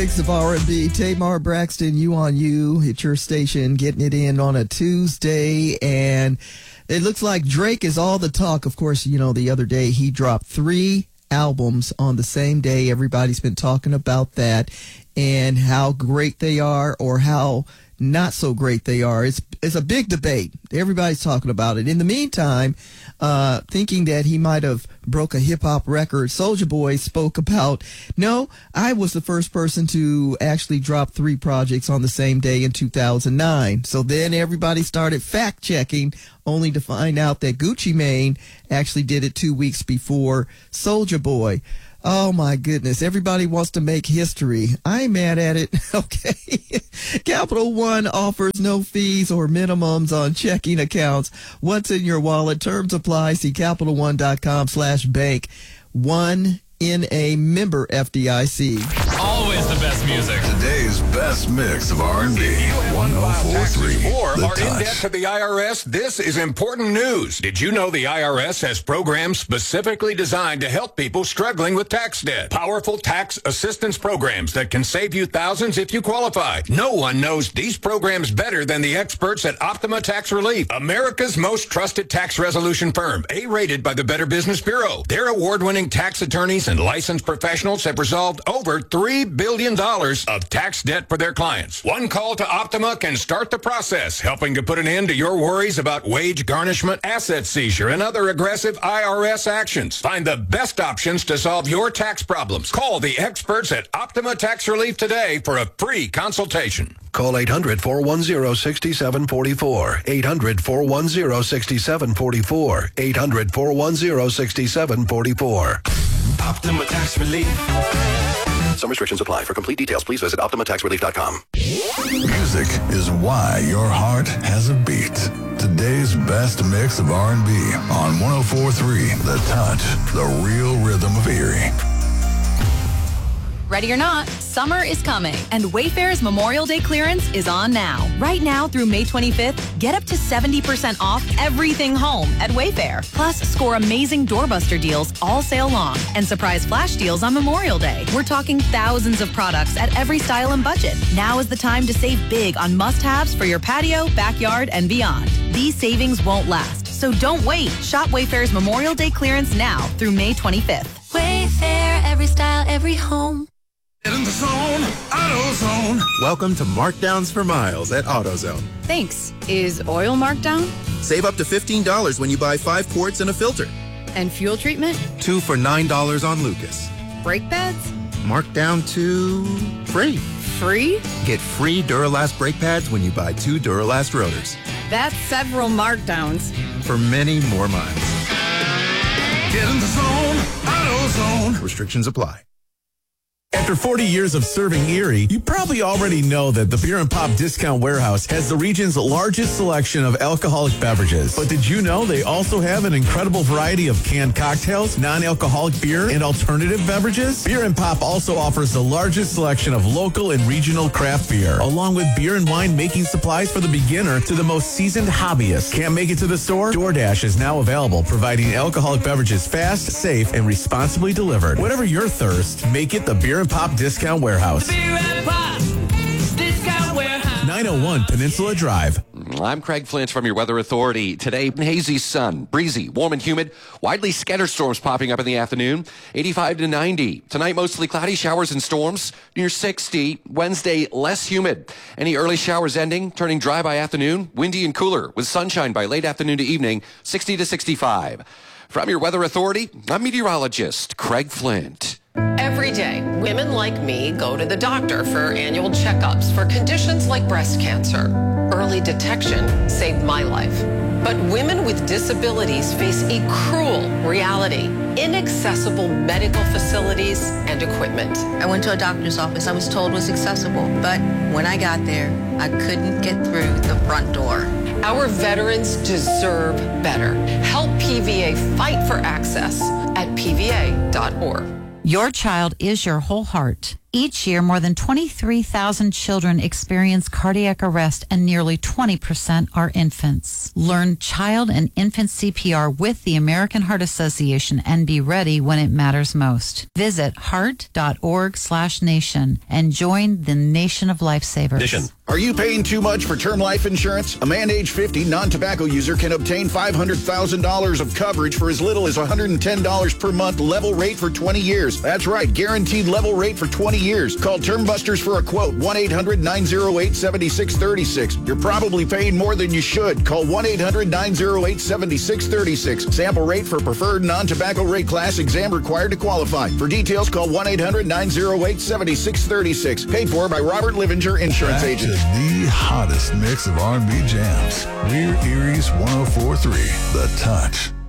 Mix of R&B, Tamar Braxton, You on You, at your station, getting it in on a Tuesday, and it looks like Drake is all the talk. Of course, you know, the other day he dropped 3 albums on the same day. Everybody's been talking about that and how great they are or how not so great they are. It's a big debate. Everybody's talking about it. In the meantime, thinking that he might have broke a hip-hop record, Soulja Boy spoke about, no, I was the first person to actually drop 3 projects on the same day in 2009. So then everybody started fact-checking, only to find out that Gucci Mane actually did it 2 weeks before Soulja Boy. Oh, my goodness. Everybody wants to make history. I ain't mad at it. Okay. Capital One offers no fees or minimums on checking accounts. What's in your wallet? Terms apply. See CapitalOne.com/bank. 1NA member FDIC. Always the best music. Today's best mix of R&B. 104.3 Or The are in debt Touch. to the IRS? This is important news. Did you know the IRS has programs specifically designed to help people struggling with tax debt? Powerful tax assistance programs that can save you thousands if you qualify. No one knows these programs better than the experts at Optima Tax Relief, America's most trusted tax resolution firm, A-rated by the Better Business Bureau. Their award-winning tax attorneys and licensed professionals have resolved over $3 billion of tax debt for their clients. One call to Optima can start the process, helping to put an end to your worries about wage garnishment, asset seizure, and other aggressive IRS actions. Find the best options to solve your tax problems. Call the experts at Optima Tax Relief today for a free consultation. Call 800-410-6744. 800-410-6744. 800-410-6744. Optima Tax Relief. Some restrictions apply. For complete details, please visit OptimaTaxRelief.com. Music is why your heart has a beat. Today's best mix of R&B on 104.3 The Touch, the real rhythm of Erie. Ready or not, summer is coming, and Wayfair's Memorial Day clearance is on now. Right now through May 25th, get up to 70% off everything home at Wayfair. Plus, score amazing doorbuster deals all sale long and surprise flash deals on Memorial Day. We're talking thousands of products at every style and budget. Now is the time to save big on must-haves for your patio, backyard, and beyond. These savings won't last, so don't wait. Shop Wayfair's Memorial Day clearance now through May 25th. Wayfair, every style, every home. Get in the zone, AutoZone. Welcome to Markdowns for Miles at AutoZone. Thanks. Is oil marked down? Save up to $15 when you buy 5 quarts and a filter. And fuel treatment? 2 for $9 on Lucas. Brake pads? Marked down to free. Free? Get free Duralast brake pads when you buy 2 Duralast rotors. That's several markdowns. For many more miles. Get in the zone, AutoZone. Restrictions apply. After 40 years of serving Erie, you probably already know that the Beer and Pop Discount Warehouse has the region's largest selection of alcoholic beverages. But did you know they also have an incredible variety of canned cocktails, non-alcoholic beer, and alternative beverages? Beer and Pop also offers the largest selection of local and regional craft beer, along with beer and wine making supplies for the beginner to the most seasoned hobbyist. Can't make it to the store? DoorDash is now available, providing alcoholic beverages fast, safe, and responsibly delivered. Whatever your thirst, make it the Beer and Pop Discount Warehouse. Beer and Pop Discount Warehouse. 901 Peninsula Drive. I'm Craig Flint from your Weather Authority. Today, hazy sun, breezy, warm and humid, widely scattered storms popping up in the afternoon, 85 to 90. Tonight, mostly cloudy showers and storms, near 60. Wednesday, less humid. Any early showers ending, turning dry by afternoon, windy and cooler, with sunshine by late afternoon to evening, 60 to 65. From your Weather Authority, I'm meteorologist Craig Flint. Every day, women like me go to the doctor for annual checkups for conditions like breast cancer. Early detection saved my life. But women with disabilities face a cruel reality: inaccessible medical facilities and equipment. I went to a doctor's office I was told was accessible, but when I got there, I couldn't get through the front door. Our veterans deserve better. Help PVA fight for access at PVA.org. Your child is your whole heart. Each year, more than 23,000 children experience cardiac arrest, and nearly 20% are infants. Learn child and infant CPR with the American Heart Association and be ready when it matters most. Visit heart.org/nation and join the nation of lifesavers. Are you paying too much for term life insurance? A man age 50 non-tobacco user can obtain $500,000 of coverage for as little as $110 per month, level rate for 20 years. That's right, guaranteed level rate for 20 years. Call Term Busters for a quote, 1-800-908-7636. You're probably paying more than you should. Call 1-800-908-7636. Sample rate for preferred non-tobacco rate class, exam required to qualify. For details, call 1-800-908-7636. Paid for by Robert Livinger Insurance Agent. The hottest mix of R&B jams. We're Erie's 104.3, The Touch.